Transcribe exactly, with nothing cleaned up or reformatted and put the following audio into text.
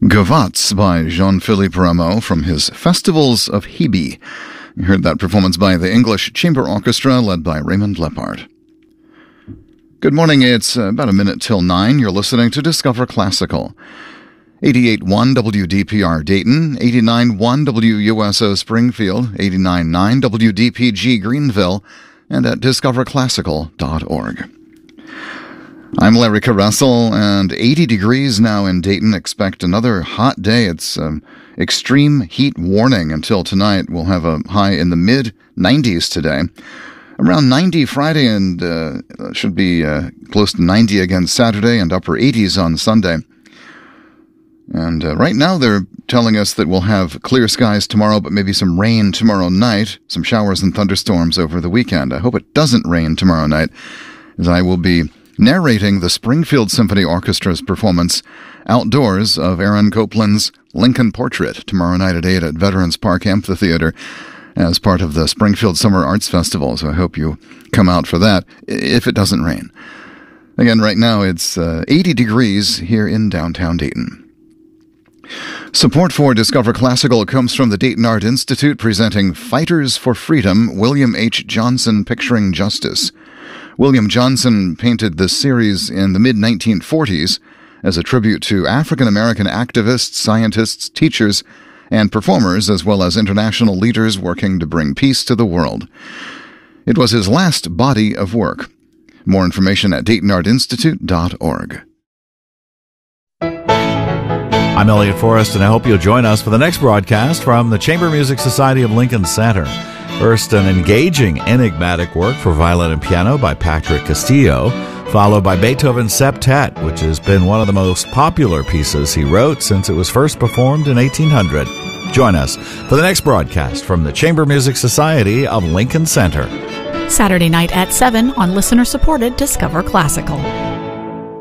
Gavottes by Jean-Philippe Rameau from his Festivals of Hebe. You heard that performance by the English Chamber Orchestra led by Raymond Lepard. Good morning, it's about a minute till nine. You're listening to Discover Classical. eighty-eight point one W D P R Dayton, eighty-nine point one W U S O Springfield, eighty-nine point nine W D P G Greenville, and at discover classical dot org. I'm Larry Caressel, and eighty degrees now in Dayton. Expect another hot day. It's um, extreme heat warning until tonight. We'll have a high in the mid nineties today. Around ninety Friday, and uh, should be uh, close to ninety again Saturday, and upper eighties on Sunday. And uh, right now they're telling us that we'll have clear skies tomorrow, but maybe some rain tomorrow night, some showers and thunderstorms over the weekend. I hope it doesn't rain tomorrow night, as I will be narrating the Springfield Symphony Orchestra's performance outdoors of Aaron Copland's Lincoln Portrait tomorrow night at eight at Veterans Park Amphitheater as part of the Springfield Summer Arts Festival. So I hope you come out for that, if it doesn't rain. Again, right now it's uh, eighty degrees here in downtown Dayton. Support for Discover Classical comes from the Dayton Art Institute, presenting Fighters for Freedom, William H. Johnson Picturing Justice. William Johnson painted this series in the mid nineteen forties as a tribute to African-American activists, scientists, teachers, and performers, as well as international leaders working to bring peace to the world. It was his last body of work. More information at dayton art institute dot org. I'm Elliot Forrest, and I hope you'll join us for the next broadcast from the Chamber Music Society of Lincoln Center. First, an engaging, enigmatic work for violin and piano by Patrick Castillo, followed by Beethoven's Septet, which has been one of the most popular pieces he wrote since it was first performed in eighteen hundred. Join us for the next broadcast from the Chamber Music Society of Lincoln Center. Saturday night at seven on listener-supported Discover Classical.